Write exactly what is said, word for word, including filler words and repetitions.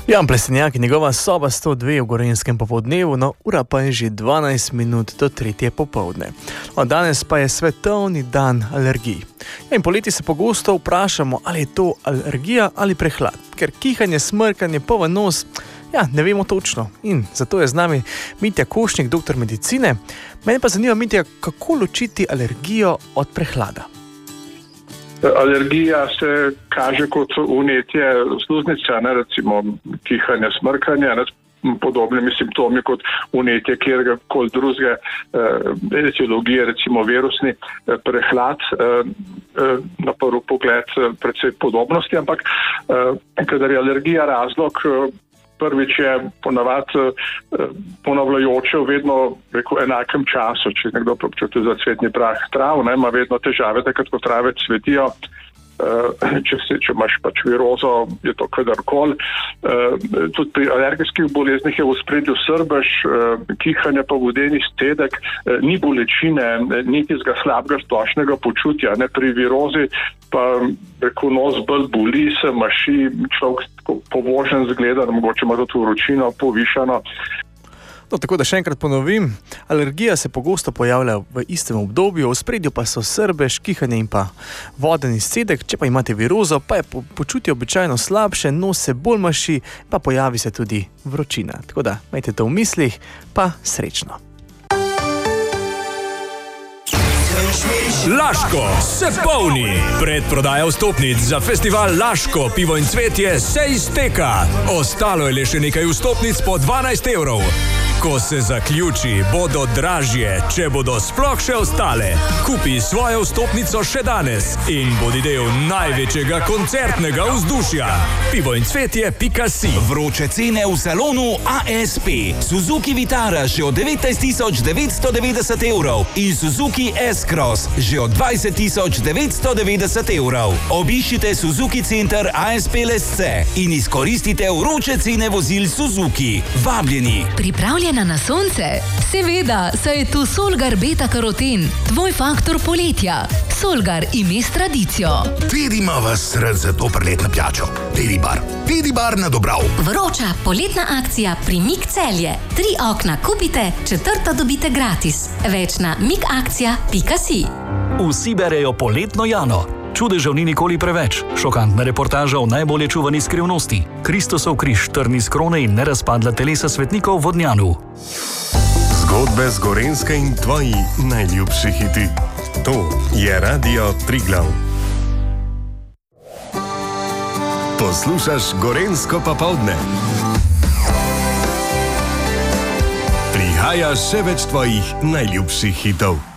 Jan Plestenjak in njegova soba sto dve v Gorenjskem popoldnevu, no ura pa je že dvanajst minut do tretje popoldne. Od danes pa je svetovni dan alergij. In poleti se pogosto vprašamo, ali je to alergija ali prehlad, ker kihanje, smrkanje, poln nos, ja, ne vemo točno. In zato je z nami Mitja Košnik, doktor medicine. Mene pa zanima, Mitja, kako ločiti alergijo od prehlada? Alergija se kaže kot vnetje sluznice, ne, recimo kihanje, smrkanje, ne, podobnimi simptomi kot vnetje kjerkoli drugega, eh, etiologije, recimo virusni eh, prehlad, eh, eh, na prvi pogled eh, precej podobnosti, ampak eh, kadar je alergija razlog, eh, prvič je ponavadi eh, ponavljajoče v vedno rekel, enakem času, če nekdo občuti za cvetni prah trav, ne, ima vedno težave, takrat ko trave cvetijo. Uh, če, si, če imaš pač virozo, je to kadarkoli. Uh, tudi pri alergijskih boleznih je v ospredju srbež, uh, kihanje pa vodeni stedek, uh, ni bolečine, ni tistega slabega splošnega počutja. Ne? Pri virozi pa rekel, nos bolj boli, se maši, človek povožen zgleda, da mogoče ima tudi vročino povišano. No, tako da še enkrat ponovim, alergija se pogosto pojavlja v istem obdobju, v spredju pa so srbež, kihanje in pa vodeni stedek. Če pa imate virozo, pa je počutje običajno slabše, nos se bolj maši, pa pojavi se tudi vročina. Tako da imejte to v mislih, pa srečno. Laško se polni. Predprodaja vstopnic za festival Laško, pivo in cvetje se izteka. Ostalo je le še nekaj vstopnic po dvanajst evrov. Ko se zaključi, bodo dražje, če bodo sploh še ostale. Kupi svojo vstopnico še danes in bodi del največjega koncertnega vzdušja. pivo in cvetje pika si. Vroče cene v salonu A S P. Suzuki Vitara že od devetnajst tisoč devetsto devetdeset evrov in Suzuki S-Cross že od dvajset tisoč devetsto devetdeset evrov. Obiščite Suzuki Center A S P Lesce in izkoristite vroče cene vozil Suzuki. Vabljeni. Pripravljena na sonce? Seveda, saj je tu Solgar Beta Karoten, tvoj faktor poletja. Solgar ime s tradicijo. Tudi ima vas rad za to preletno pijačo. Pedibar. Pedibar na Dobrav. Vroča poletna akcija pri Mik Celje. Tri okna kupite, četrto dobite gratis. Več na mikakcija pika si. Vsi berejo poletno Jano. Čudežev ni nikoli preveč. Šokantna reportaža o najbolje čuvani skrivnosti. Kristusov križ, trni z krone in nerazpadla telesa svetnikov v Vodnjanu. Zgodbe z Gorenjske in tvoji najljubši hiti. To je Radio Triglav. Poslušaš Gorenjsko popoldne. Prihaja še več tvojih najljubših hitov.